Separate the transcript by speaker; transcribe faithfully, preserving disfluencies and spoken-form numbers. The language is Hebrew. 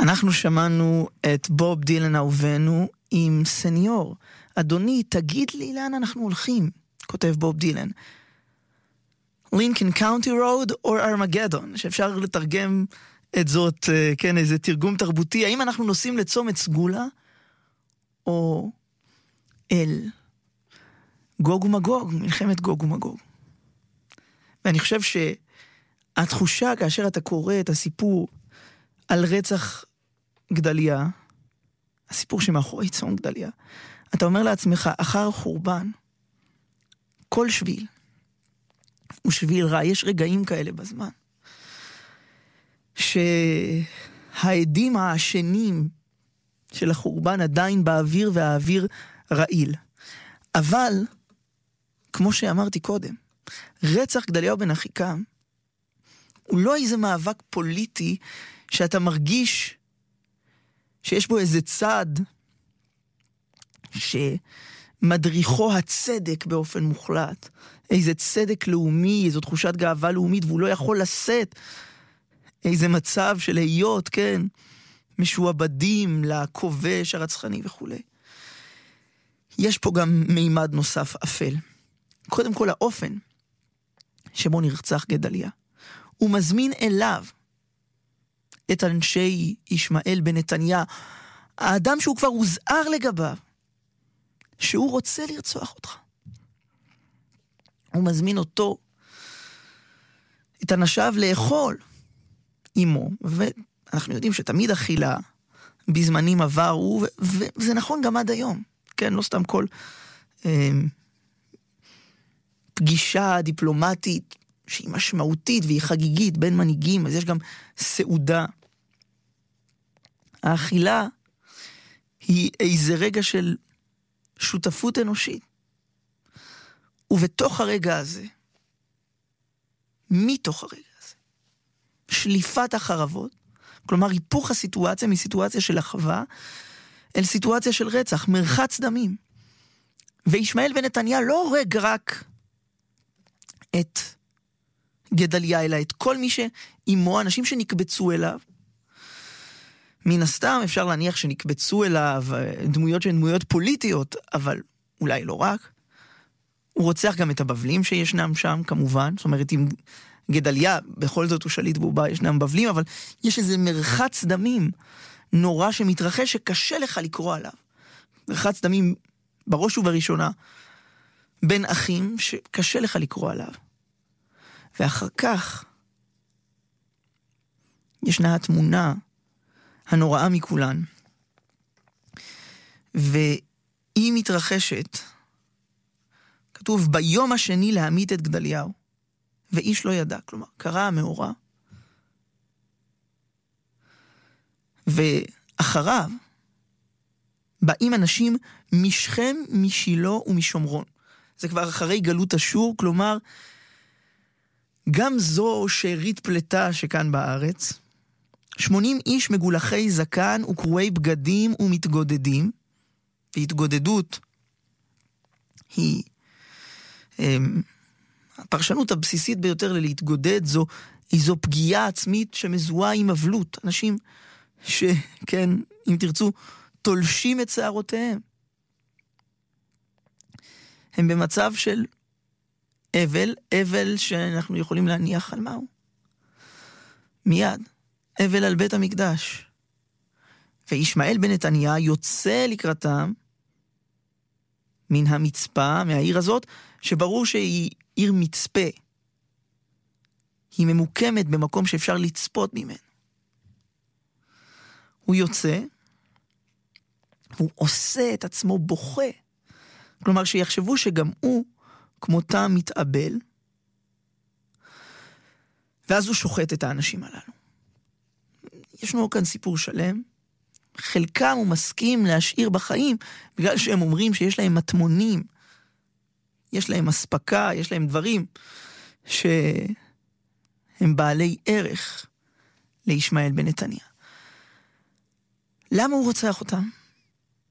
Speaker 1: אנחנו שמענו את בוב דילן אהובנו עם סניור. אדוני, תגיד לי לאן אנחנו הולכים, כותב בוב דילן. לינקן קאונטי רוד או ארמגדון, שאפשר לתרגם את זאת, כן, איזה תרגום תרבותי. האם אנחנו נוסעים לצומת סגולה, או אל גוג ומגוג, מלחמת גוג ומגוג. ואני חושב שהתחושה כאשר אתה קורא את הסיפור על רצח גדליה, הסיפור שמאחורי צאן גדליה, אתה אומר לעצמך, אחר חורבן, כל שביל הוא שביל רע. יש רגעים כאלה בזמן, שהעדים העשנים של החורבן עדיין באוויר, והאוויר רעיל. אבל, כמו שאמרתי קודם, רצח גדליהו בן אחיקם, הוא לא איזה מאבק פוליטי, שאתה מרגיש שיש בו איזה צד, שמדריכו הצדק באופן מוחלט, איזה צדק לאומי, איזו תחושת גאווה לאומית, והוא לא יכול לשאת איזה מצב של היות, כן, משועבדים לכובש הרצחני וכו'. יש פה גם מימד נוסף אפל. קודם כל האופן שבו נרצח גדליה. הוא מזמין אליו את אנשי ישמעאל בן נתניה, האדם שהוא כבר הוזהר לגביו, שהוא רוצה לרצוח אותך. הוא מזמין אותו, את אנשיו, לאכול עמו, ואנחנו יודעים שתמיד אכילה בזמנים עברו, וזה נכון גם עד היום, כן, לא סתם כל אה, פגישה דיפלומטית שהיא משמעותית והיא חגיגית בין מנהיגים, אז יש גם סעודה. האכילה היא איזה רגע של שותפות אנושית. ובתוך הרגע הזה, מתוך הרגע הזה, שליפת החרבות, כלומר היפוך הסיטואציה מסיטואציה של אחווה, אל סיטואציה של רצח, מרחץ דמים. וישמעאל בן נתניה לא הורג רק את גדליה, אלא את כל מי שעמו, אנשים שנקבצו אליו. מן הסתם אפשר להניח שנקבצו אליו דמויות שהן דמויות פוליטיות, אבל אולי לא רק. הוא רוצח גם את הבבלים שישנם שם, כמובן. זאת אומרת, אם גדליה, בכל זאת הוא שליט בובה, ישנם בבלים, אבל יש איזה מרחץ דמים נורא שמתרחש, שקשה לך לקרוא עליו. מרחץ דמים בראש ובראשונה, בין אחים שקשה לך לקרוא עליו. ואחר כך, ישנה התמונה הנוראה מכולן, והיא מתרחשת, כתוב, ביום השני להמית את גדליהו, ואיש לא ידע, כלומר, קרה המאורע, ואחריו, באים אנשים משכם, משילו ומשומרון. זה כבר אחרי גלות אשור, כלומר, גם זו שארית פלטה שכאן בארץ, שמונים איש מגולחי זקן וקרועי בגדים ומתגודדים, והתגודדות היא הם, הפרשנות הבסיסית ביותר ללהתגודד, זו, זו פגיעה עצמית שמזוהה עם אבלות. אנשים שכן, אם תרצו, תולשים את שערותיהם. הם במצב של אבל, אבל שאנחנו יכולים להניח על מהו. מיד, אבל על בית המקדש. וישמעאל בן נתניה יוצא לקראתם מן המצפה, מהעיר הזאת, שברור שהיא עיר מצפה. היא ממוקמת במקום שאפשר לצפות ממנו. הוא יוצא, הוא עושה את עצמו בוכה. כלומר, שיחשבו שגם הוא כמותם מתאבל, ואז הוא שוחט את האנשים הללו. ישנו כאן סיפור שלם, חלקם הוא מסכים להשאיר בחיים, בגלל שהם אומרים שיש להם מטמונים, יש להם הספקה, יש להם דברים, שהם בעלי ערך לישמעאל בן נתניה. למה הוא רוצח אותם?